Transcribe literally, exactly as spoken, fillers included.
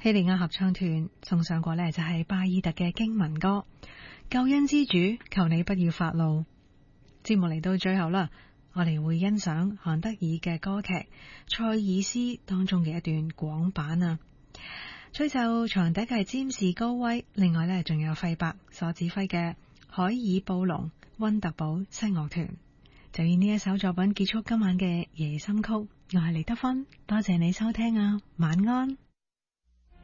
希利亞合唱團送上過呢，就係巴爾特嘅經文歌《救恩之主》，求你不要發怒。節目嚟到最後啦，我哋會欣賞韓德爾嘅歌劇《塞爾斯》當中嘅一段廣版啊。吹奏長笛嘅係詹士高威，另外呢，仲有費伯所指揮嘅海爾布隆溫特堡西樂團。就以呢一首作品結束今晚嘅夜心曲。我係李德芬，多謝你收聽啊，晚安。